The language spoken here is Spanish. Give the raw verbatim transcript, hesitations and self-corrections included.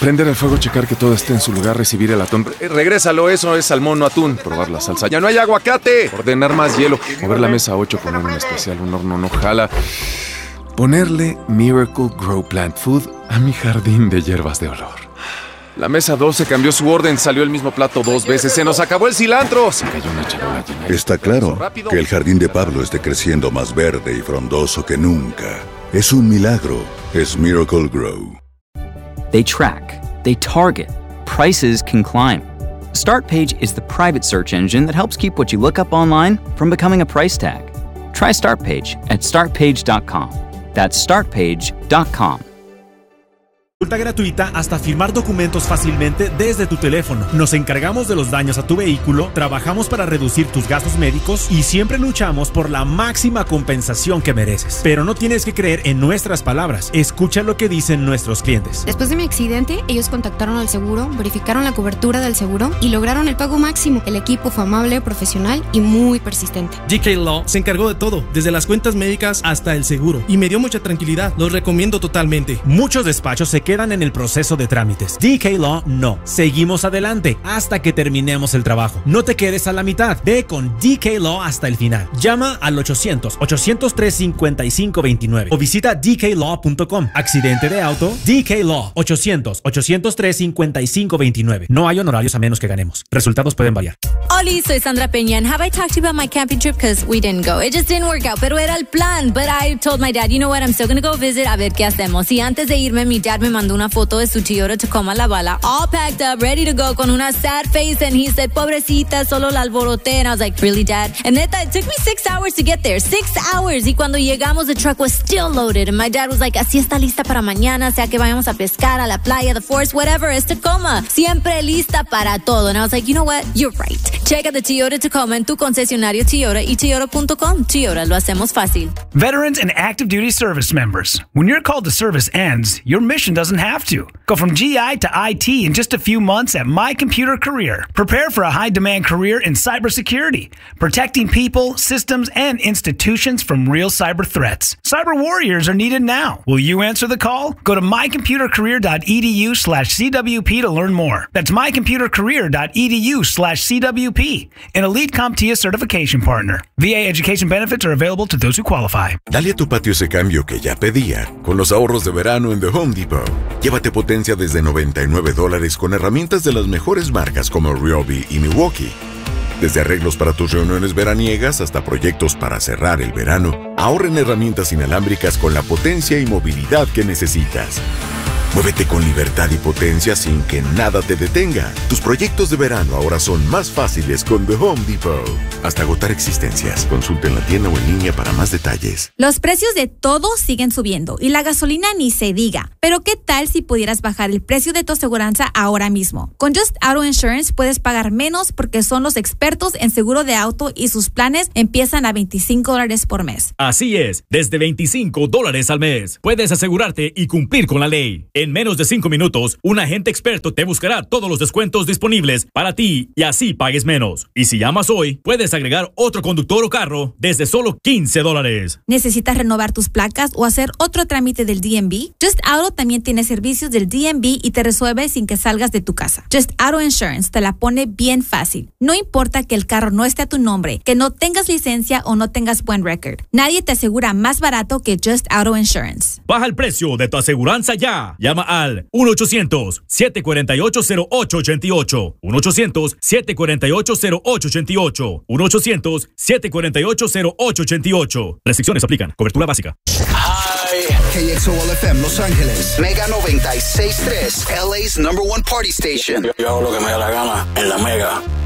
Prender el fuego, checar que todo esté en su lugar, recibir el atún. Eh, regrésalo, eso es salmón o atún. Probar la salsa. ¡Ya no hay aguacate! Ordenar más hielo. Mover la mesa ocho, poner un especial, un horno no jala. Ponerle Miracle Grow Plant Food a mi jardín de hierbas de olor. La mesa doce cambió su orden, salió el mismo plato dos veces. ¡Se nos acabó el cilantro! Se cayó una charola llena. Está claro que el jardín de Pablo esté creciendo más verde y frondoso que nunca. Es un milagro. Es Miracle Grow. They track, they target, prices can climb. StartPage is the private search engine that helps keep what you look up online from becoming a price tag. Try StartPage at start page dot com. That's start page dot com. Consulta gratuita hasta firmar documentos fácilmente desde tu teléfono. Nos encargamos de los daños a tu vehículo, trabajamos para reducir tus gastos médicos y siempre luchamos por la máxima compensación que mereces. Pero no tienes que creer en nuestras palabras. Escucha lo que dicen nuestros clientes. Después de mi accidente, ellos contactaron al seguro, verificaron la cobertura del seguro y lograron el pago máximo. El equipo fue amable, profesional y muy persistente. D K Law se encargó de todo, desde las cuentas médicas hasta el seguro, y me dio mucha tranquilidad. Los recomiendo totalmente. Muchos despachos se quedan en el proceso de trámites. D K Law no. Seguimos adelante hasta que terminemos el trabajo. No te quedes a la mitad. Ve con D K Law hasta el final. Llama al ochocientos, ochocientos tres, cincuenta y cinco veintinueve o visita d k law punto com. Accidente de auto, D K Law, ochocientos, ochocientos tres, cincuenta y cinco veintinueve. No hay honorarios a menos que ganemos. Resultados pueden variar. Oli, soy Sandra Peña, and have I talked to you about my camping trip? Because we didn't go. It just didn't work out, pero era el plan. But I told my dad, you know what, I'm still going to go visit, a ver qué hacemos. Y antes de irme, mi dad me mandó una foto de su Toyota Tacoma La Bala, all packed up, ready to go, con una sad face, and he said, pobrecita, solo la alboroté. And I was like, really, Dad? And neta, it took me six hours to get there, six hours. Y cuando llegamos, the truck was still loaded. And my dad was like, así está lista para mañana, sea que vayamos a pescar, a la playa, the forest, whatever, es Tacoma. Siempre lista para todo. And I was like, you know what? You're right. Check out the Toyota Tacoma en tu concesionario Toyota y toyota punto com. Toyota, lo hacemos fácil. Veterans and active duty service members. When your call to service ends, your mission doesn't have to. Go from G I to I T in just a few months at My Computer Career. Prepare for a high-demand career in cybersecurity, protecting people, systems, and institutions from real cyber threats. Cyber warriors are needed now. Will you answer the call? Go to my computer career dot e d u slash c w p to learn more. That's my computer career dot e d u slash c w p, an Elite CompTIA certification partner. V A education benefits are available to those who qualify. Dale a tu patio ese cambio que ya pedía con los ahorros de verano en The Home Depot. Llévate potencia desde noventa y nueve dólares con herramientas de las mejores marcas como Ryobi y Milwaukee. Desde arreglos para tus reuniones veraniegas hasta proyectos para cerrar el verano, ahorra en herramientas inalámbricas con la potencia y movilidad que necesitas. Muévete con libertad y potencia sin que nada te detenga. Tus proyectos de verano ahora son más fáciles con The Home Depot. Hasta agotar existencias. Consulta en la tienda o en línea para más detalles. Los precios de todo siguen subiendo y la gasolina ni se diga. Pero ¿qué tal si pudieras bajar el precio de tu aseguranza ahora mismo? Con Just Auto Insurance puedes pagar menos porque son los expertos en seguro de auto y sus planes empiezan a veinticinco dólares por mes. Así es, desde veinticinco dólares al mes. Puedes asegurarte y cumplir con la ley. En menos de cinco minutos, un agente experto te buscará todos los descuentos disponibles para ti y así pagues menos. Y si llamas hoy, puedes agregar otro conductor o carro desde solo quince dólares. ¿Necesitas renovar tus placas o hacer otro trámite del D M V? Just Auto también tiene servicios del D M V y te resuelve sin que salgas de tu casa. Just Auto Insurance te la pone bien fácil. No importa que el carro no esté a tu nombre, que no tengas licencia o no tengas buen récord. Nadie te asegura más barato que Just Auto Insurance. Baja el precio de tu aseguranza ya. Llama al uno ochocientos, siete cuatro ocho, cero ocho ocho ocho. uno ochocientos, siete cuatro ocho, cero ocho ocho ocho. uno ochocientos, siete cuatro ocho, cero ocho ocho ocho. Restricciones aplican. Cobertura básica. Hi. K X O L F M Los Ángeles. Mega noventa y seis punto tres. L A's number one party station. Yo, yo hago lo que me da la gana en la Mega.